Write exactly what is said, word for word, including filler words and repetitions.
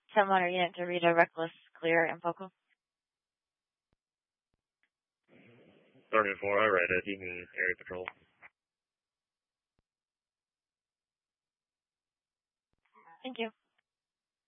ten one unit to read a reckless clear and focal. Sergeant four, I read it. You can area patrol. Thank you.